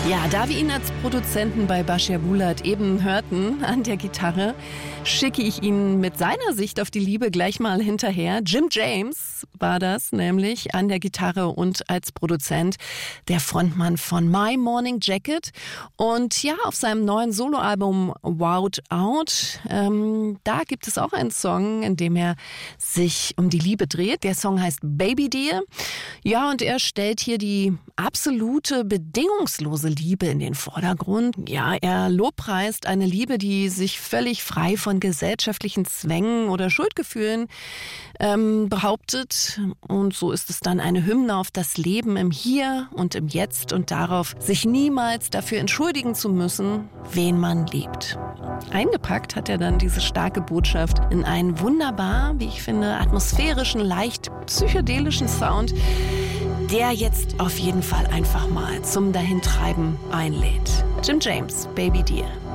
Ja, da wir ihn als Produzenten bei Bashir Bulat eben hörten an der Gitarre, schicke ich ihn mit seiner Sicht auf die Liebe gleich mal hinterher. Jim James war das nämlich an der Gitarre und als Produzent der Frontmann von My Morning Jacket. Und ja, auf seinem neuen Soloalbum Wowed Out, da gibt es auch einen Song, in dem er sich um die Liebe dreht. Der Song heißt Baby Dear. Ja, und er stellt hier die absolute, bedingungslose Liebe in den Vordergrund. Ja, er lobpreist eine Liebe, die sich völlig frei von gesellschaftlichen Zwängen oder Schuldgefühlen behauptet. Und so ist es dann eine Hymne auf das Leben im Hier und im Jetzt und darauf, sich niemals dafür entschuldigen zu müssen, wen man liebt. Eingepackt hat er dann diese starke Botschaft in einen wunderbar, wie ich finde, atmosphärischen, leicht psychedelischen Sound, der jetzt auf jeden Fall einfach mal zum Dahintreiben einlädt. Jim James, Baby Dear.